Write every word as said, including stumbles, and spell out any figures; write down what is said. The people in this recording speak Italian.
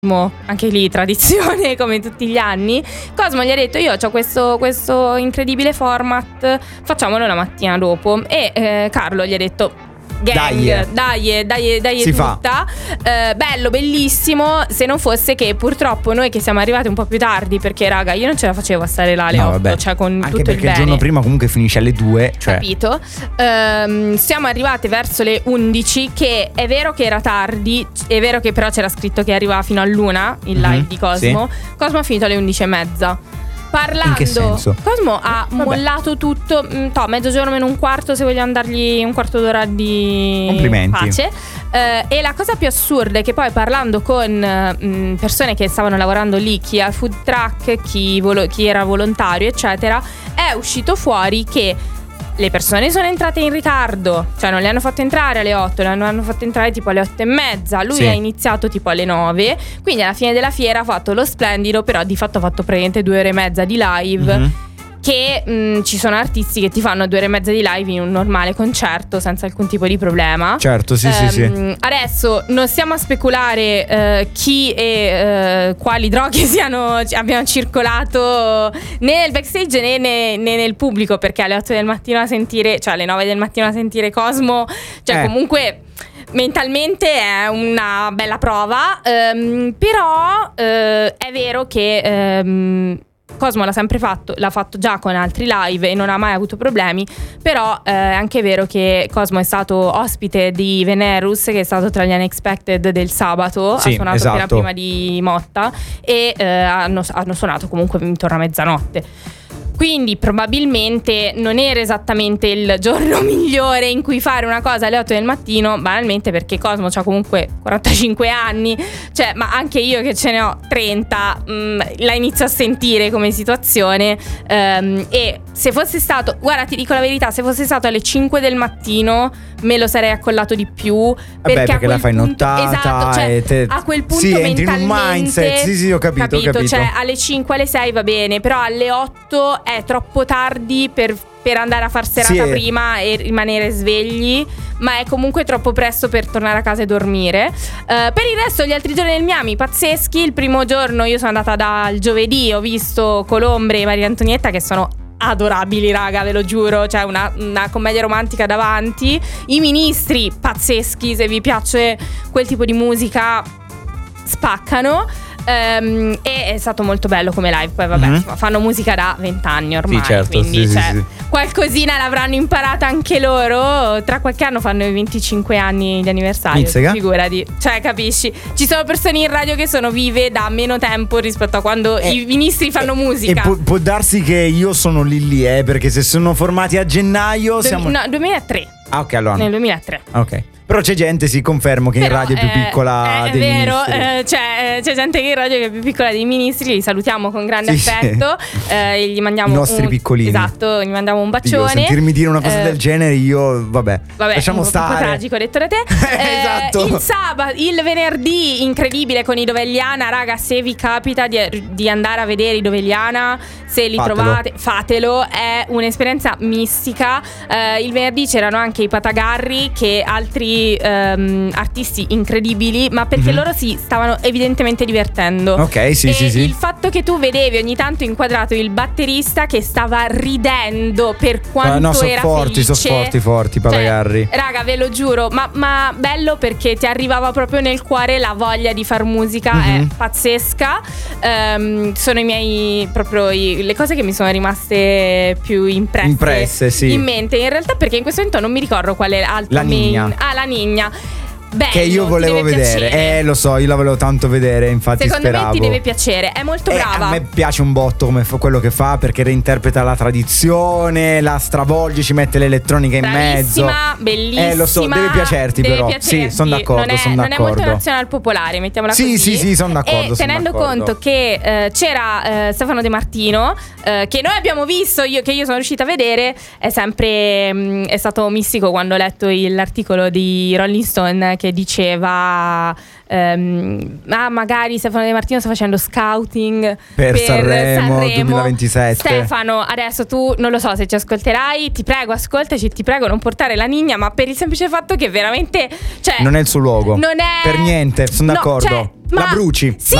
anche lì tradizione come tutti gli anni. Cosmo gli ha detto: io ho questo, questo incredibile format, facciamolo la mattina dopo. E eh, Carlo gli ha detto: gang, dai, dai, dai, dai si tutta. Eh, bello, bellissimo. Se non fosse che purtroppo noi che siamo arrivati un po' più tardi, perché raga io non ce la facevo a stare là alle no, otto, vabbè. cioè con anche tutto il perché bene. il giorno prima comunque finisce alle due, cioè. Capito? Ehm, siamo arrivate verso le undici, che è vero che era tardi, è vero che però c'era scritto che arrivava fino all'una il live mm-hmm, di Cosmo. Sì. Cosmo ha finito alle undici e mezza. Parlando, in che senso? Cosmo ha Vabbè. mollato tutto, mh, to, mezzogiorno meno un quarto, se vogliamo dargli un quarto d'ora di complimenti. pace. Eh, e la cosa più assurda è che poi parlando con mh, persone che stavano lavorando lì, chi ha food truck, chi, volo- chi era volontario, eccetera, è uscito fuori che le persone sono entrate in ritardo, cioè non le hanno fatto entrare alle otto, le hanno, hanno fatto entrare tipo alle otto e mezza. Lui sì. ha iniziato tipo alle nove, quindi alla fine della fiera ha fatto lo splendido, però di fatto ha fatto praticamente due ore e mezza di live. Mm-hmm. Che mh, ci sono artisti che ti fanno due ore e mezza di live in un normale concerto senza alcun tipo di problema. Certo, sì, um, sì, sì. Adesso non stiamo a speculare uh, chi e uh, quali droghe siano, abbiano circolato né nel backstage né, né, né nel pubblico, perché alle otto del mattino a sentire, cioè alle nove del mattino a sentire Cosmo, cioè eh. comunque mentalmente è una bella prova, um, però uh, è vero che um, Cosmo l'ha sempre fatto, l'ha fatto già con altri live e non ha mai avuto problemi. Però eh, è anche vero che Cosmo è stato ospite di Venerus, che è stato tra gli Unexpected del sabato, sì, ha suonato esatto. appena prima di Motta e eh, hanno, hanno suonato comunque intorno a mezzanotte. Quindi probabilmente non era esattamente il giorno migliore in cui fare una cosa alle otto del mattino, banalmente perché Cosmo ha comunque quarantacinque anni, cioè, ma anche io che ce ne ho trenta mh, la inizio a sentire come situazione, um, e se fosse stato, guarda ti dico la verità, se fosse stato alle cinque del mattino me lo sarei accollato di più, perché, Vabbè, perché la fai punto, nottata, esatto, cioè, e te, a quel punto sì, mentalmente entri in un mindset, sì sì ho capito, capito, ho capito. Cioè alle cinque alle sei va bene, però alle otto è troppo tardi per, per andare a far serata sì, prima e rimanere svegli, ma è comunque troppo presto per tornare a casa e dormire. Uh, per il resto gli altri giorni del Miami pazzeschi. Il primo giorno io sono andata dal giovedì, ho visto Colombre e Maria Antonietta che sono adorabili, raga, ve lo giuro, c'è una, una commedia romantica davanti. I Ministri pazzeschi, se vi piace quel tipo di musica spaccano. Um, e è stato molto bello come live. Poi vabbè, mm-hmm. fanno musica da vent'anni ormai, sì, certo, quindi sì, cioè, sì, sì. qualcosina l'avranno imparata anche loro. Tra qualche anno fanno i venticinque anni di anniversario, Mizzica. Figurati, cioè capisci, ci sono persone in radio che sono vive da meno tempo rispetto a quando eh, i ministri fanno eh, musica. E può, può darsi che io sono lì lì eh, perché se sono formati a gennaio du- siamo... No, duemilatré. Ah ok, allora Nel duemilatré. Ok. Però c'è gente, sì, confermo che Però, in radio è più piccola eh, dei è vero, ministri. eh, c'è, c'è gente che in radio che è più piccola dei ministri. Li salutiamo con grande sì, affetto, sì. Eh, gli mandiamo i nostri un, piccolini. Esatto, gli mandiamo un bacione. Dio, sentirmi dire una cosa eh, del genere io, vabbè, vabbè lasciamo un stare. Un po' tragico, detto da te. eh, Esatto. Il sabato, il venerdì incredibile con i Dovegliana. Raga, se vi capita di, di andare a vedere i Dovegliana, se li fatelo. trovate, fatelo. È un'esperienza mistica. eh, Il venerdì c'erano anche i Patagarri, che altri um, artisti incredibili, ma perché mm-hmm. loro si stavano evidentemente divertendo. Ok, sì, e sì, sì. il fatto che tu vedevi ogni tanto inquadrato il batterista che stava ridendo per quanto uh, no, so era forti, felice. sono forti, forti, Patagarri. Cioè, raga, ve lo giuro, ma, ma bello perché ti arrivava proprio nel cuore la voglia di far musica, mm-hmm. è pazzesca. Um, sono i miei proprio i, le cose che mi sono rimaste più impresse, impresse sì. in mente. In realtà perché in questo momento non mi ricordo qual è altro la Nigna. main. Ah, la Nigna. Bello, che io volevo vedere, piacere. eh lo so, io la volevo tanto vedere, infatti secondo speravo. me ti deve piacere, è molto eh, brava. A me piace un botto come fa, quello che fa, perché reinterpreta la tradizione, la stravolge, ci mette l'elettronica in mezzo. Bravissima, bellissima. Eh lo so, deve piacerti deve però. Piacerti. Sì, sono d'accordo, non è, sono d'accordo. Non è molto nazional popolare, mettiamola sì, così. Sì, sì, sì, sono d'accordo. E tenendo d'accordo. conto che eh, c'era eh, Stefano De Martino, eh, che noi abbiamo visto, io, che io sono riuscita a vedere, è sempre mh, è stato mistico quando ho letto il, l'articolo di Rolling Stone che diceva ehm, ah magari Stefano De Martino sta facendo scouting per, per Sanremo, Sanremo duemilaventisette. Stefano, adesso tu non lo so se ci ascolterai, ti prego ascoltaci, ti prego non portare la Ninja, ma per il semplice fatto che veramente, cioè, non è il suo luogo, non è per niente, sono no, d'accordo. cioè, la ma bruci, sì,